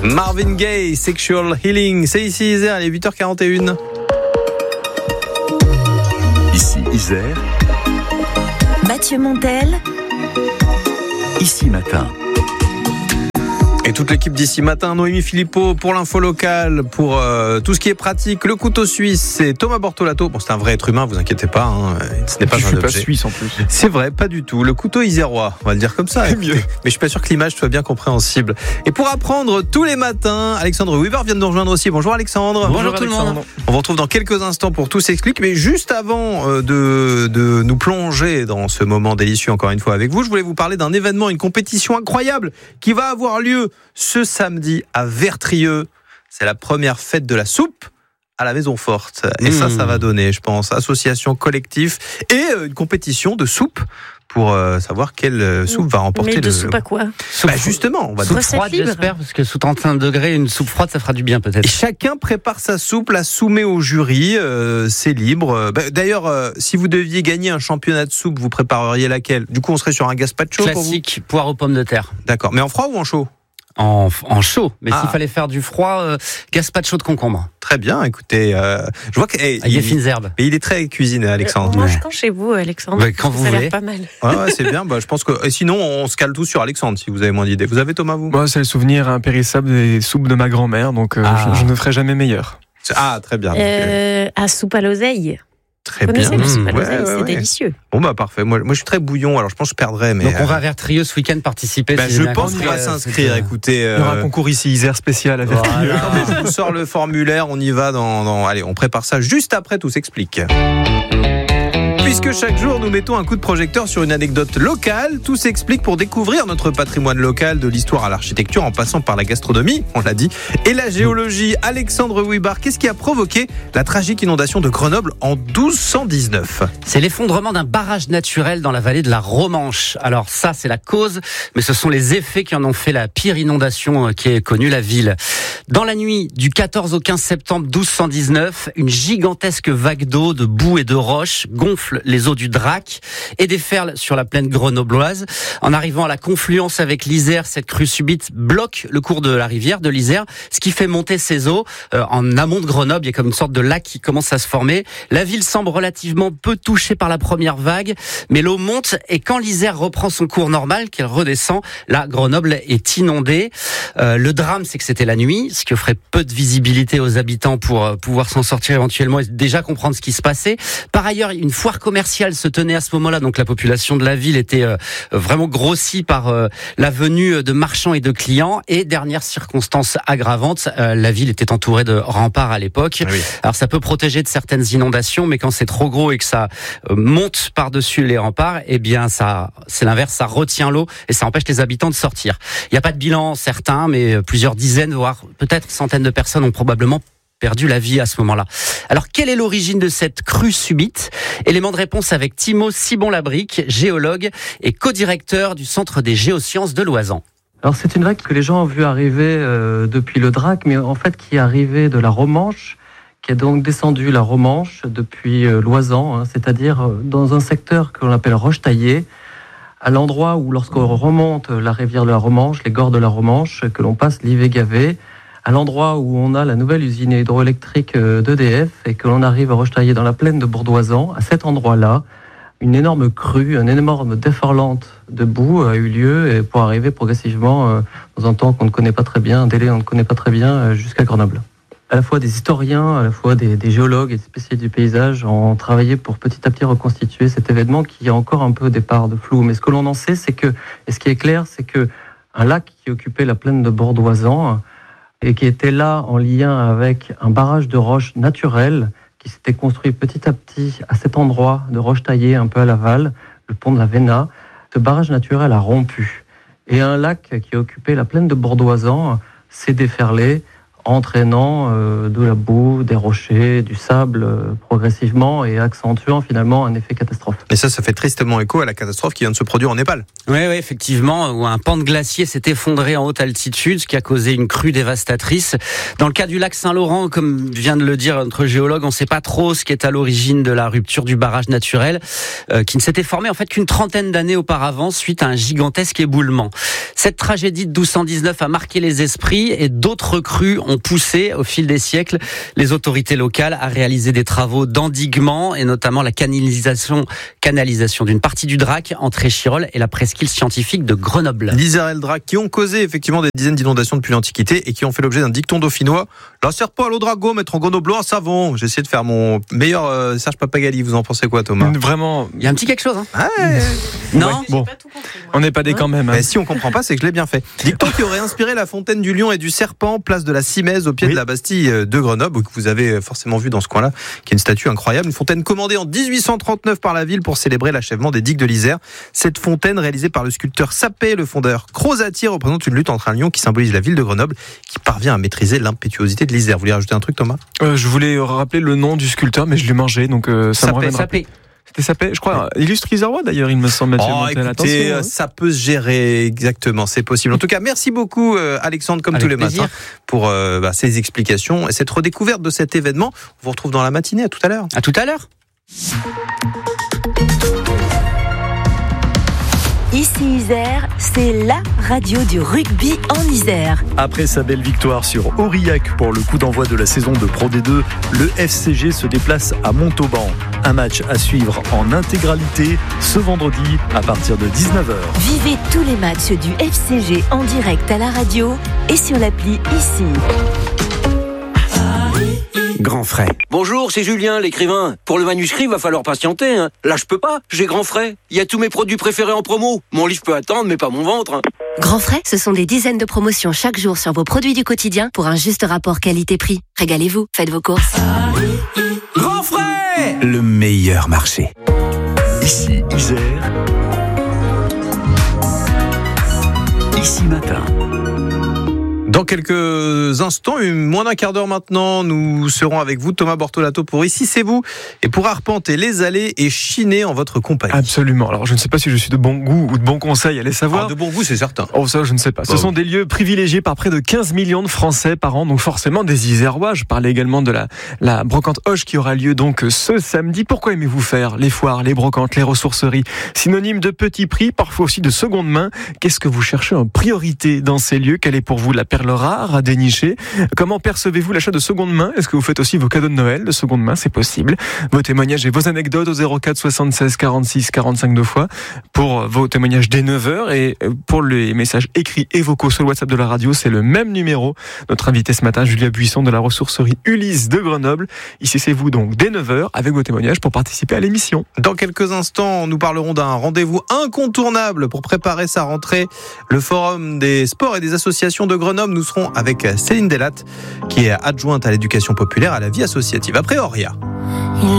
Marvin Gaye, Sexual Healing. C'est ici Isère, il est 8h41. Ici Isère. Mathieu Montel. Ici Matin. Et toute l'équipe d'ici matin, Noémie Philippot pour l'info locale, pour tout ce qui est pratique, le couteau suisse, c'est Thomas Bortolato. Bon, c'est un vrai être humain, vous inquiétez pas, hein, ce n'est pas un objet. Pas suisse en plus. C'est vrai, pas du tout. Le couteau isérois, on va le dire comme ça. Mieux. Mais je suis pas sûr que l'image soit bien compréhensible. Et pour apprendre tous les matins, Alexandre Weber vient de nous rejoindre aussi. Bonjour Alexandre. Bonjour tout le monde. On vous retrouve dans quelques instants pour Tout s'explique. Mais juste avant de nous plonger dans ce moment délicieux encore une fois avec vous, je voulais vous parler d'un événement, une compétition incroyable qui va avoir lieu ce samedi à Vertrieux. C'est la première fête de la soupe à la Maison Forte. Et ça va donner, je pense, association, collectif et une compétition de soupe pour savoir quelle soupe va remporter. Mais de soupe à quoi ? Justement, on va soupe froide, j'espère, parce que sous 35 degrés, une soupe froide, ça fera du bien peut-être. Et chacun prépare sa soupe, la soumet au jury, c'est libre. D'ailleurs, si vous deviez gagner un championnat de soupe, vous prépareriez laquelle ? Du coup, on serait sur un gazpacho classique, pour vous ? Poire aux pommes de terre. D'accord, mais en froid ou en chaud ? En chaud, mais s'il fallait faire du froid, gazpacho de concombre. Très bien, écoutez, je vois qu'il y a fines herbes. Mais il est très cuisiné, Alexandre. On mange quand chez vous, Alexandre ? Quand vous ça a voulez. l'air pas mal. Ouais, c'est bien. Je pense que. Et sinon, on se cale tous sur Alexandre, si vous avez moins d'idées. Vous avez Thomas, vous ? Moi, c'est le souvenir impérissable des soupes de ma grand-mère, donc je ne ferai jamais meilleur. Ah, très bien. À soupe à l'oseille. Très Vous bien. connaissez la soupe à l'oseille, c'est délicieux. Bon, parfait. Moi, je suis très bouillon, alors je pense que je perdrai. Mais donc, on va vers Vertrieux ce week-end participer. Je pense qu'on va s'inscrire. Écoutez, il y aura un concours ici, Isère spécial à Vertrieux. Voilà. Je vous sors le formulaire, on y va allez, on prépare ça juste après Tout s'explique. Puisque chaque jour, nous mettons un coup de projecteur sur une anecdote locale, Tout s'explique pour découvrir notre patrimoine local, de l'histoire à l'architecture, en passant par la gastronomie, on l'a dit, et la géologie. Alexandre Ouibar, qu'est-ce qui a provoqué la tragique inondation de Grenoble en 1219 ? C'est l'effondrement d'un barrage naturel dans la vallée de la Romanche. Alors ça, c'est la cause, mais ce sont les effets qui en ont fait la pire inondation qui ait connue la ville. Dans la nuit du 14 au 15 septembre 1219, une gigantesque vague d'eau, de boue et de roches gonfle les eaux du Drac et déferle sur la plaine grenobloise. En arrivant à la confluence avec l'Isère, cette crue subite bloque le cours de la rivière de l'Isère, ce qui fait monter ces eaux en amont de Grenoble. Il y a comme une sorte de lac qui commence à se former. La ville semble relativement peu touchée par la première vague, mais l'eau monte et quand l'Isère reprend son cours normal, qu'elle redescend, là, Grenoble est inondée. Le drame, c'est que c'était la nuit, ce qui offrait peu de visibilité aux habitants pour pouvoir s'en sortir éventuellement et déjà comprendre ce qui se passait. Par ailleurs, une foire commerciale se tenait à ce moment-là, donc la population de la ville était vraiment grossie par la venue de marchands et de clients. Et dernière circonstance aggravante, la ville était entourée de remparts à l'époque. Oui. Alors ça peut protéger de certaines inondations, mais quand c'est trop gros et que ça monte par-dessus les remparts, eh bien ça, c'est l'inverse, ça retient l'eau et ça empêche les habitants de sortir. Il n'y a pas de bilan certain, mais plusieurs dizaines, voire peut-être centaines de personnes ont probablement perdu la vie à ce moment-là. Alors, quelle est l'origine de cette crue subite ? Élément de réponse avec Thibaut Sibon-Labrique, géologue et co-directeur du Centre des géosciences de Loisan. Alors, c'est une vague que les gens ont vu arriver depuis le Drac, mais en fait qui est arrivée de la Romanche, qui est donc descendue la Romanche depuis Loisan, c'est-à-dire dans un secteur que l'on appelle Roche-Taillée, à l'endroit où, lorsqu'on remonte la rivière de la Romanche, les gorges de la Romanche, que l'on passe l'Ivé-Gavé, à l'endroit où on a la nouvelle usine hydroélectrique d'EDF et que l'on arrive à Roche-Taillée dans la plaine de Bourdoisan, à cet endroit-là, une énorme crue, une énorme déferlante de boue a eu lieu pour arriver progressivement dans un temps qu'on ne connaît pas très bien, un délai qu'on ne connaît pas très bien, jusqu'à Grenoble. À la fois des historiens, à la fois des géologues et des spécialistes du paysage ont travaillé pour petit à petit reconstituer cet événement qui a encore un peu des parts de flou. Mais ce que l'on en sait, c'est que, et ce qui est clair, c'est que un lac qui occupait la plaine de Bourdoisan et qui était là en lien avec un barrage de roches naturelles qui s'était construit petit à petit à cet endroit de Roche-Taillée, un peu à l'aval, le pont de la Véna. Ce barrage naturel a rompu. Et un lac qui occupait la plaine de Bourdoisan s'est déferlé entraînant de la boue, des rochers, du sable progressivement et accentuant finalement un effet catastrophe. Et ça fait tristement écho à la catastrophe qui vient de se produire en Népal. Oui, effectivement, où un pan de glacier s'est effondré en haute altitude, ce qui a causé une crue dévastatrice. Dans le cas du lac Saint-Laurent, comme vient de le dire notre géologue, on ne sait pas trop ce qui est à l'origine de la rupture du barrage naturel, qui ne s'était formé en fait qu'une trentaine d'années auparavant, suite à un gigantesque éboulement. Cette tragédie de 1219 a marqué les esprits et d'autres crues ont poussé au fil des siècles les autorités locales à réaliser des travaux d'endiguement et notamment la canalisation d'une partie du Drac entre Échirolles et la presqu'île scientifique de Grenoble. L'Isère et le Drac qui ont causé effectivement des dizaines d'inondations depuis l'Antiquité et qui ont fait l'objet d'un dicton dauphinois. La serre pas à l'eau drago, mettre en Grenoble un savon. J'ai essayé de faire mon meilleur Serge Papagali. Vous en pensez quoi, Thomas ? Vraiment. Il y a un petit quelque chose, hein ? Non, Ouais, bon, pas tout compris, on n'est pas des quand même. Hein. Mais si on comprend pas, c'est que je l'ai bien fait. Dicton qui aurait inspiré la fontaine du Lion et du Serpent, place de la Simèze, au pied de la Bastille de Grenoble, que vous avez forcément vu dans ce coin-là, qui est une statue incroyable. Une fontaine commandée en 1839 par la ville pour célébrer l'achèvement des digues de l'Isère. Cette fontaine, réalisée par le sculpteur Sapé, le fondeur Crozatier, représente une lutte entre un lion qui symbolise la ville de Grenoble, qui parvient à maîtriser l'impétuosité de l'Isère. Vous voulez rajouter un truc, Thomas ? Je voulais rappeler le nom du sculpteur, mais je l'ai mangé, donc ça me reviendra. Sapé. C'était Sapé, je crois, illustre Isérois d'ailleurs, il me semble. Écoutez, ça peut se gérer exactement, c'est possible. En tout cas, merci beaucoup Alexandre, comme Avec tous les plaisir. matins, pour ces explications et cette redécouverte de cet événement. On vous retrouve dans la matinée, à tout à l'heure. À tout à l'heure. Ici Isère, c'est la radio du rugby en Isère. Après sa belle victoire sur Aurillac pour le coup d'envoi de la saison de Pro D2, le FCG se déplace à Montauban. Un match à suivre en intégralité ce vendredi à partir de 19h. Vivez tous les matchs du FCG en direct à la radio et sur l'appli Ici. Grand Frais. Bonjour, c'est Julien, l'écrivain. Pour le manuscrit, il va falloir patienter. Hein. Là, je peux pas. J'ai Grand Frais. Il y a tous mes produits préférés en promo. Mon livre peut attendre, mais pas mon ventre. Hein. Grand Frais, ce sont des dizaines de promotions chaque jour sur vos produits du quotidien pour un juste rapport qualité-prix. Régalez-vous, faites vos courses. Grand Frais ! Le meilleur marché. Ici Isère. Ici Matin. Dans quelques instants, moins d'un quart d'heure maintenant, nous serons avec vous, Thomas Bortolato, pour Ici c'est vous, et pour arpenter les allées et chiner en votre compagnie. Absolument. Alors, je ne sais pas si je suis de bon goût ou de bon conseil, allez savoir. De bon goût, c'est certain. Oh, ça, je ne sais pas. Ce sont des lieux privilégiés par près de 15 millions de Français par an, donc forcément des Isérois. Je parlais également de la brocante Hoche qui aura lieu donc ce samedi. Pourquoi aimez-vous faire les foires, les brocantes, les ressourceries ? Synonyme de petit prix, parfois aussi de seconde main. Qu'est-ce que vous cherchez en priorité dans ces lieux ? Quelle est pour vous la perle rare à dénicher ? Comment percevez-vous l'achat de seconde main ? Est-ce que vous faites aussi vos cadeaux de Noël de seconde main ? C'est possible. Vos témoignages et vos anecdotes au 04 76 46 45 2 fois pour vos témoignages dès 9h et pour les messages écrits et vocaux sur le WhatsApp de la radio, c'est le même numéro. Notre invité ce matin, Julia Buisson de la ressourcerie Ulysse de Grenoble. Ici c'est vous donc dès 9h avec vos témoignages pour participer à l'émission. Dans quelques instants, nous parlerons d'un rendez-vous incontournable pour préparer sa rentrée. Le Forum des sports et des associations de Grenoble. Nous serons avec Céline Delatte, qui est adjointe à l'éducation populaire à la vie associative. Après Auria.